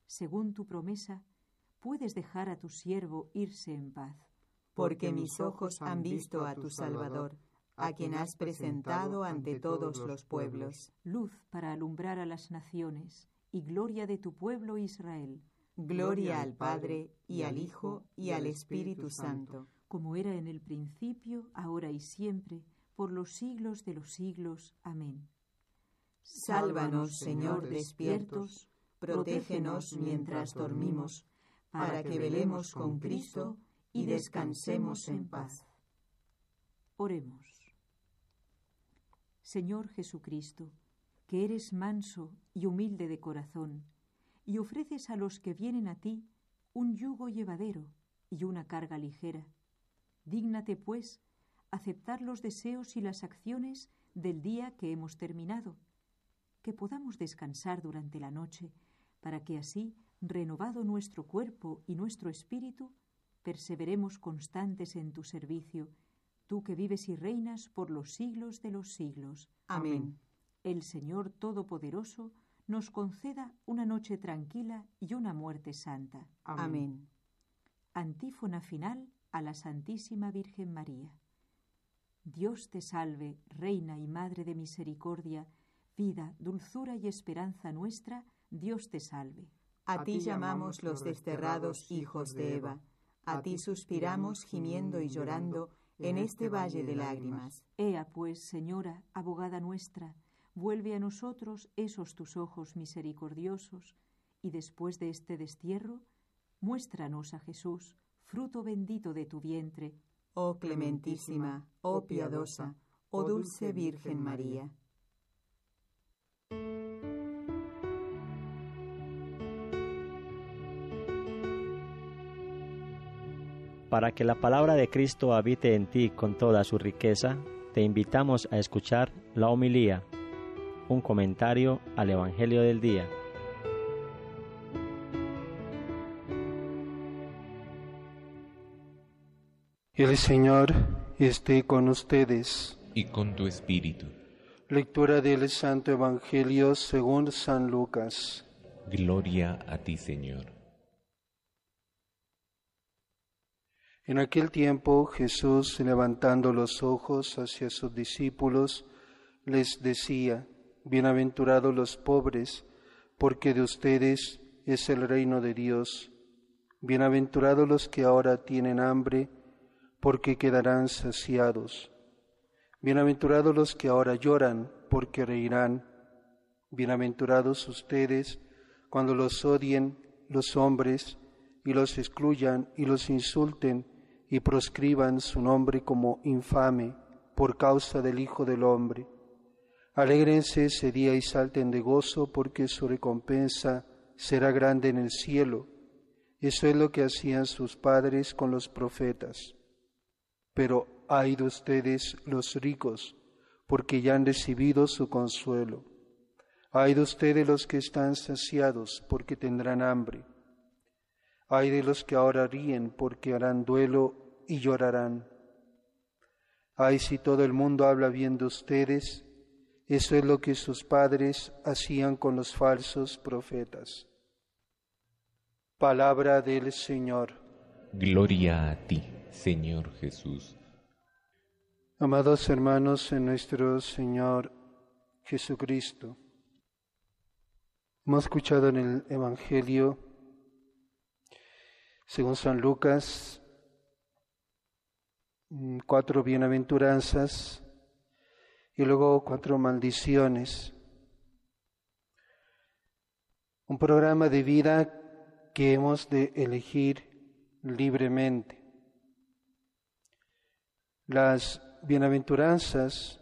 según tu promesa, puedes dejar a tu siervo irse en paz. Porque mis ojos han visto a tu Salvador, a quien has presentado ante todos los pueblos. Luz para alumbrar a las naciones y gloria de tu pueblo Israel. Gloria al Padre, y al Hijo, y al Espíritu Santo. Como era en el principio, ahora y siempre, por los siglos de los siglos. Amén. Sálvanos, Señor, despiertos, protégenos mientras dormimos, para que velemos con Cristo y descansemos en paz. Oremos. Señor Jesucristo, que eres manso y humilde de corazón, y ofreces a los que vienen a ti un yugo llevadero y una carga ligera. Dígnate, pues, aceptar los deseos y las acciones del día que hemos terminado, que podamos descansar durante la noche, para que así, renovado nuestro cuerpo y nuestro espíritu, perseveremos constantes en tu servicio, tú que vives y reinas por los siglos de los siglos. Amén. El Señor Todopoderoso nos conceda una noche tranquila y una muerte santa. Amén. Antífona final a la Santísima Virgen María. Dios te salve, Reina y Madre de misericordia, vida, dulzura y esperanza nuestra, Dios te salve. A ti llamamos los desterrados hijos de Eva, a ti suspiramos gimiendo y llorando en este valle de lágrimas. Ea pues, Señora, abogada nuestra, vuelve a nosotros esos tus ojos misericordiosos, y después de este destierro, muéstranos a Jesús, fruto bendito de tu vientre. Oh clementísima, oh piadosa, oh dulce Virgen María. Para que la palabra de Cristo habite en ti con toda su riqueza, te invitamos a escuchar la homilía, un comentario al Evangelio del día. El Señor esté con ustedes. Y con tu espíritu. Lectura del Santo Evangelio según San Lucas. Gloria a ti, Señor. En aquel tiempo Jesús, levantando los ojos hacia sus discípulos, les decía: Bienaventurados los pobres, porque de ustedes es el reino de Dios. Bienaventurados los que ahora tienen hambre, porque quedarán saciados. Bienaventurados los que ahora lloran, porque reirán. Bienaventurados ustedes cuando los odien los hombres y los excluyan y los insulten y proscriban su nombre como infame por causa del Hijo del Hombre. Alégrense ese día y salten de gozo, porque su recompensa será grande en el cielo. Eso es lo que hacían sus padres con los profetas. Pero ay de ustedes los ricos, porque ya han recibido su consuelo. Ay de ustedes los que están saciados, porque tendrán hambre. Ay de los que ahora ríen, porque harán duelo y llorarán. Ay, si todo el mundo habla bien de ustedes, eso es lo que sus padres hacían con los falsos profetas. Palabra del Señor. Gloria a ti, Señor Jesús. Amados hermanos en nuestro Señor Jesucristo, hemos escuchado en el Evangelio, según San Lucas, 4 bienaventuranzas y luego 4 maldiciones. Un programa de vida que hemos de elegir libremente. Las bienaventuranzas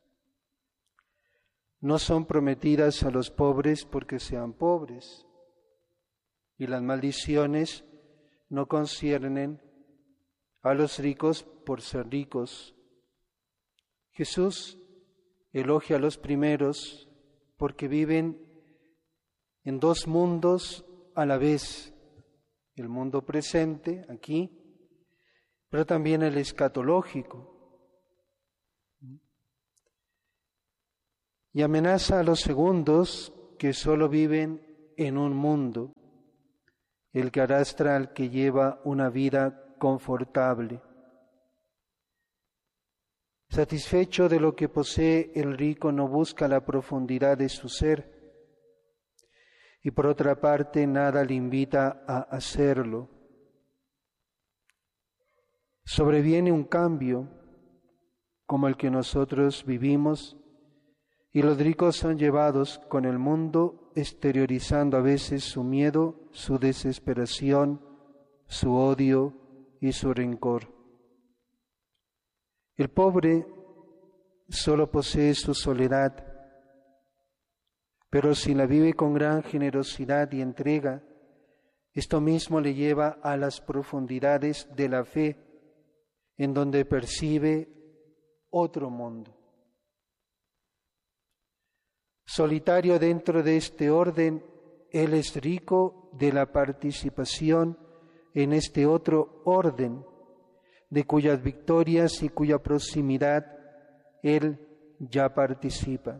no son prometidas a los pobres porque sean pobres, y las maldiciones no conciernen a los ricos por ser ricos. Jesús elogia a los primeros porque viven en 2 mundos a la vez, el mundo presente aquí, pero también el escatológico. Y amenaza a los segundos que solo viven en un mundo, el que arrastra al que lleva una vida confortable. Satisfecho de lo que posee, el rico no busca la profundidad de su ser, y por otra parte nada le invita a hacerlo. Sobreviene un cambio como el que nosotros vivimos, y los ricos son llevados con el mundo, exteriorizando a veces su miedo, su desesperación, su odio y su rencor. El pobre solo posee su soledad, pero si la vive con gran generosidad y entrega, esto mismo le lleva a las profundidades de la fe, en donde percibe otro mundo. Solitario dentro de este orden, él es rico de la participación en este otro orden, de cuyas victorias y cuya proximidad él ya participa.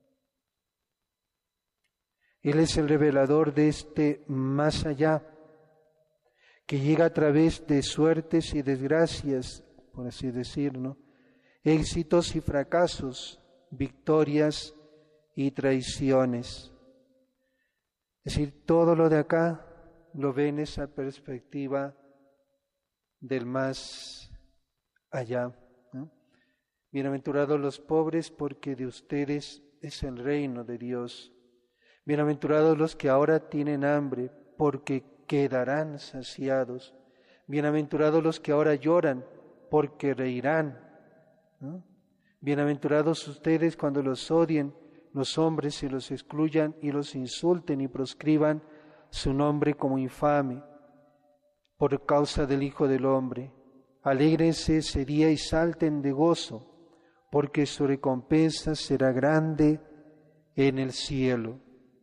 Él es el revelador de este más allá, que llega a través de suertes y desgracias, por así decirlo, éxitos y fracasos, victorias y traiciones. Es decir, todo lo de acá lo ve en esa perspectiva del más allá, ¿no? Bienaventurados los pobres, porque de ustedes es el reino de Dios. Bienaventurados los que ahora tienen hambre, porque quedarán saciados. Bienaventurados los que ahora lloran, porque reirán, ¿no? Bienaventurados ustedes cuando los odien los hombres y los excluyan y los insulten y proscriban su nombre como infame por causa del Hijo del Hombre. Alégrense ese día y salten de gozo, porque su recompensa será grande en el cielo.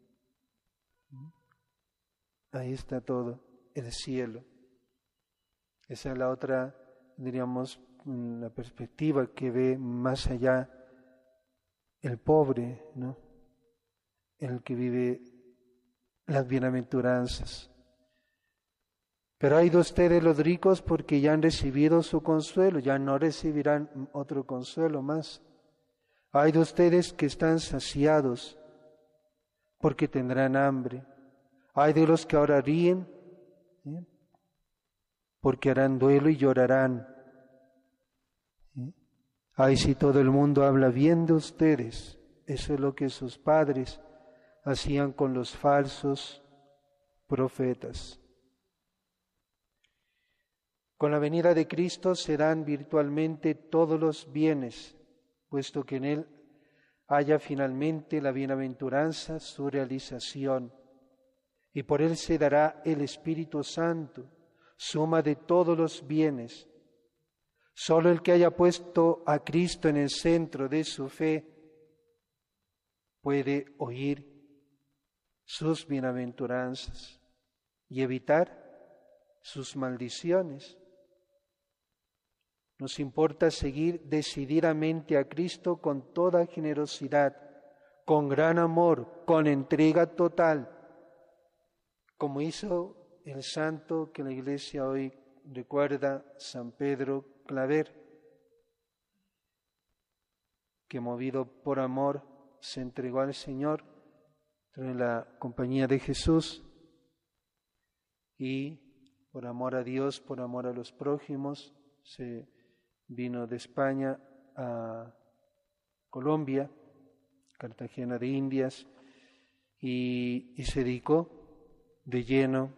Ahí está todo, el cielo. Esa es la otra, diríamos, la perspectiva que ve más allá el pobre, ¿no? El que vive las bienaventuranzas. Pero hay de ustedes los ricos, porque ya han recibido su consuelo, ya no recibirán otro consuelo más. Hay de ustedes que están saciados, porque tendrán hambre. Hay de los que ahora ríen, ¿sí?, porque harán duelo y llorarán. ¿Sí? Ay, si todo el mundo habla bien de ustedes. Eso es lo que sus padres hacían con los falsos profetas. Con la venida de Cristo se dan virtualmente todos los bienes, puesto que en Él haya finalmente la bienaventuranza, su realización. Y por Él se dará el Espíritu Santo, suma de todos los bienes. Solo el que haya puesto a Cristo en el centro de su fe puede oír sus bienaventuranzas y evitar sus maldiciones. Nos importa seguir decididamente a Cristo con toda generosidad, con gran amor, con entrega total, como hizo el santo que la Iglesia hoy recuerda, San Pedro Claver, que movido por amor se entregó al Señor en la compañía de Jesús y por amor a Dios, por amor a los prójimos, se vino de España a Colombia, Cartagena de Indias, y se dedicó de lleno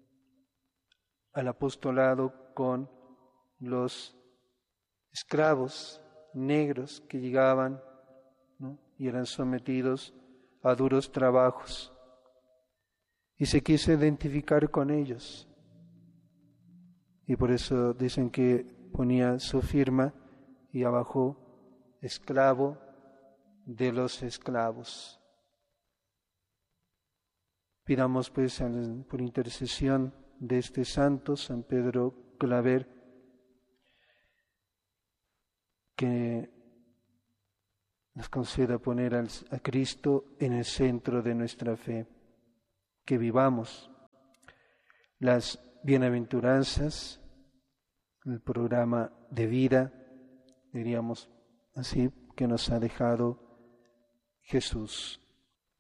al apostolado con los esclavos negros que llegaban, ¿no?, y eran sometidos a duros trabajos. Y se quiso identificar con ellos. Y por eso dicen que ponía su firma y abajo, esclavo de los esclavos. Pidamos pues por intercesión de este santo, San Pedro Claver, que nos conceda poner a Cristo en el centro de nuestra fe, que vivamos las bienaventuranzas, el programa de vida, diríamos así, que nos ha dejado Jesús.